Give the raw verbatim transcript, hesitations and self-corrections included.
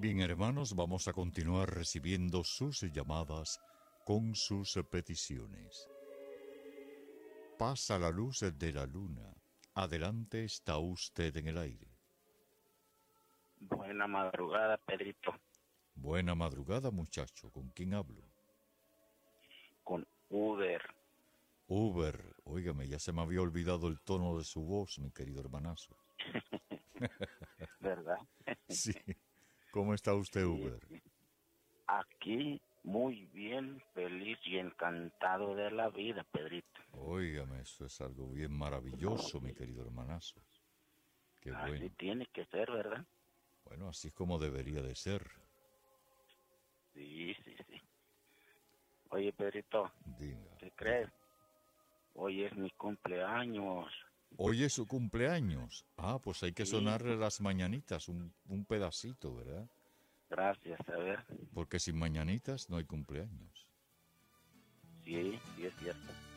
Bien, hermanos, vamos a continuar recibiendo sus llamadas con sus peticiones. Pasa la luz de la luna. Adelante, está usted en el aire. Buena madrugada, Pedrito. Buena madrugada, muchacho. ¿Con quién hablo? Con Uber. Uber. Óigame, ya se me había olvidado el tono de su voz, mi querido hermanazo. ¿Verdad? Sí. ¿Cómo está usted, Sí. Uber? Aquí muy bien, feliz y encantado de la vida, Pedrito. Óigame, eso es algo bien maravilloso, mi querido hermanazo. Qué Así bueno. tiene que ser, ¿verdad? Bueno, así es como debería de ser. Sí, sí, sí. Oye, Pedrito, Diga. ¿qué crees? Hoy es mi cumpleaños. Hoy es su cumpleaños. Ah, pues hay que Sí. sonarle las mañanitas, un, un pedacito, ¿verdad? Gracias, a ver. Porque sin mañanitas no hay cumpleaños. Sí, sí es cierto.